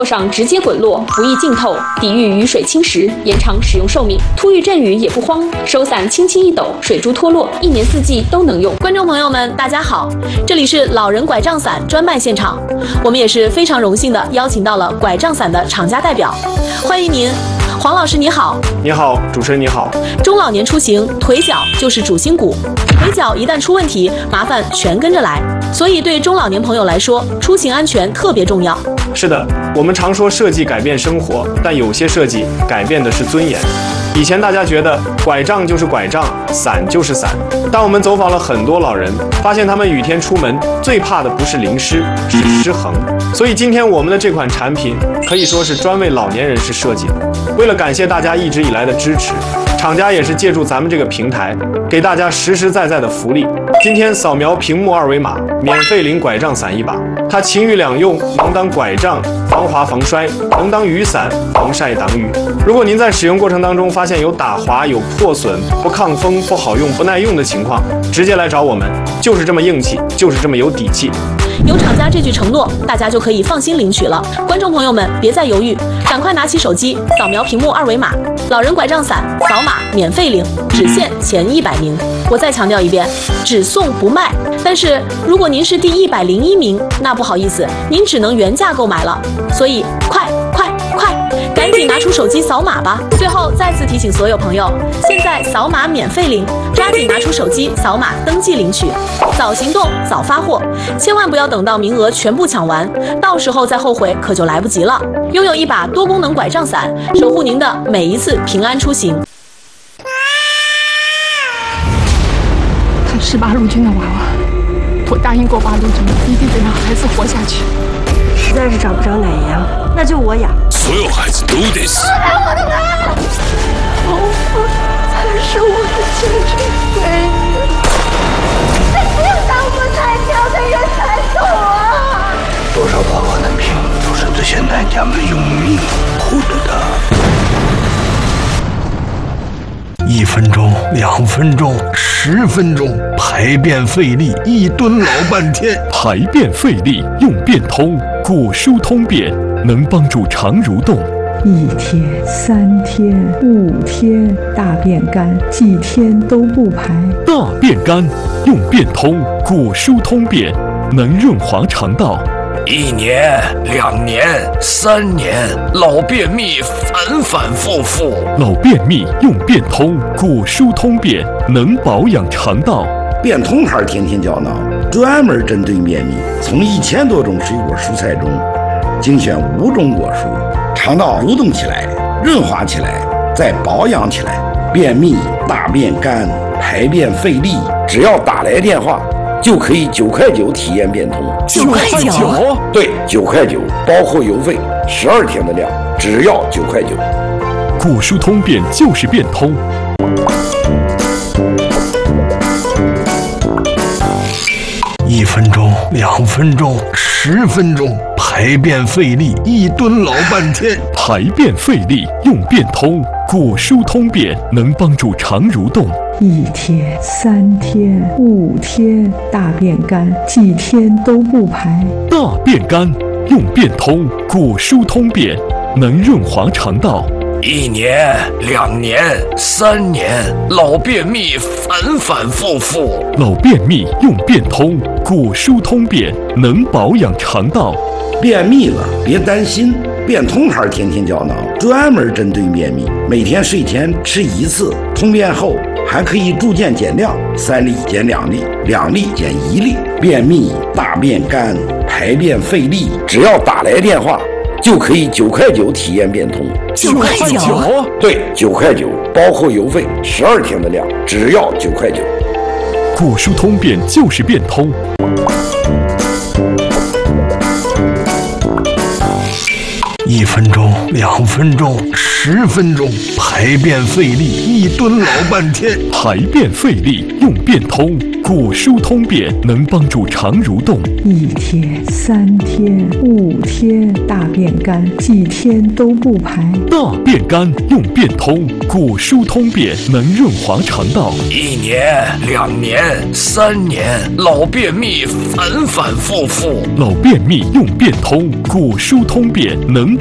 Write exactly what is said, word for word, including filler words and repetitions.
上直接滚落，不易浸透，抵御雨水侵蚀，延长使用寿命。突遇阵雨也不慌，手伞轻轻一抖，水珠脱落，一年四季都能用。 观众朋友们，大家好，这里是老人拐杖伞专卖现场，我们也是非常荣幸的邀请到了拐杖伞的厂家代表，欢迎您。黄老师你好。 你好，主持人你好。 中老年出行，腿脚就是主心骨，腿脚一旦出问题，麻烦全跟着来。所以对中老年朋友来说，出行安全特别重要。 是的，我们常说设计改变生活，但有些设计改变的是尊严。以前大家觉得拐杖就是拐杖，伞就是伞，但我们走访了很多老人，发现他们雨天出门最怕的不是淋湿，是失衡。所以今天我们的这款产品可以说是专为老年人士设计的。为了感谢大家一直以来的支持，厂家也是借助咱们这个平台，给大家实实在在的福利。今天扫描屏幕二维码，免费领拐杖伞一把。它晴雨两用，能当拐杖，防滑防摔，能当雨伞，防晒挡雨。如果您在使用过程当中发现有打滑、有破损、不抗风、不好用、不耐用的情况，直接来找我们，就是这么硬气，就是这么有底气。 有厂家这句承诺，大家就可以放心领取了。观众朋友们，别再犹豫，赶快拿起手机，扫描屏幕二维码，老人拐杖伞扫码免费领，只限前一百名。我再强调一遍，只送不卖。但是如果您是第一百零一名，那不好意思，您只能原价购买了。所以快快快，赶紧拿出手机扫码吧！最后再次提醒所有朋友，现在扫码免费领，抓紧拿出手机扫码登记领取，早行动早发货，千万不要等到名额全部抢完，到时候再后悔可就来不及了。拥有一把多功能拐杖伞，守护您的每一次平安出行。 他十八路军的娃娃，我答应过八路军，一定得让孩子活下去。 实在是找不着奶养，那就我养。 所有孩子都得死。 我的妈！保护才是我的坚持唯一。 那只有当过菜鸟的人才懂啊！ 多少爸爸的命都是这些男家们用命获得的。一分钟，两分钟，十分钟，排便费力，一蹲老半天。 排便费力用便通，果蔬通便，能帮助肠蠕动。 一天、三天、五天，大便干，几天都不排。 大便干用便通，果蔬通便，能润滑肠道。 一年、两年、三年，老便秘反反复复。 老便秘用便通，果蔬通便，能保养肠道。 便通牌天天胶囊专门针对便秘，从一千多种水果蔬菜中精选五种果蔬，肠道蠕动起来，润滑起来，再保养起来。便秘、大便干、排便费力，只要打来电话，就可以九块九体验便通。 九块九？ 对，九块九，包括邮费，十二天的量，只要九块九。 果蔬通便就是便通。 一分钟，两分钟，十分钟，排便费力，一蹲老半天。 排便费力用便通，果蔬通便，能帮助肠蠕动。 一天、三天、五天，大便干，几天都不排。 大便干用便通，果蔬通便，能润滑肠道。 一年、两年、三年，老便秘反反复复。 老便秘用便通，果蔬通便，能保养肠道。 便秘了别担心，便通牌天天胶囊专门针对便秘，每天睡前吃一次，通便后还可以逐渐减量，三粒减两粒，两粒减一粒。便秘、大便干、排便费力，只要打来电话，就可以九块九体验便通。 九块九？ 对，九块九，包括邮费，十二天的量，只要九块九。 果蔬通便就是便通。 一分钟，两分钟，十分钟，排便费力，一蹲老半天。 排便费力用便通， 果蔬通便能帮助肠蠕动。 一天、三天、五天，大便干，几天都不排。 大便干用便通，果蔬通便能润滑肠道。 一年、两年、三年，老便秘反反复复。 老便秘用便通，果蔬通便能